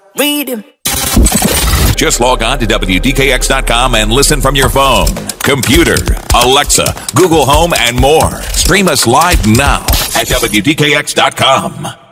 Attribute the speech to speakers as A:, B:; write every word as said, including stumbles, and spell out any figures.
A: Read him.
B: Just log on to W D K X dot com and listen from your phone, computer, Alexa, Google Home, and more. Stream us live now at W D K X dot com.